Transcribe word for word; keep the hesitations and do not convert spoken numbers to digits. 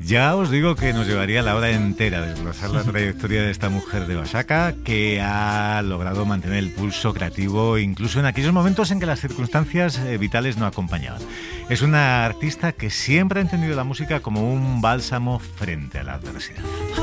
Ya os digo que nos llevaría la hora entera desglosar la trayectoria de esta mujer de Oaxaca, que ha logrado mantener el pulso creativo incluso en aquellos momentos en que las circunstancias eh, vitales no acompañaban. Es una artista que siempre ha entendido la música como un bálsamo frente a la adversidad.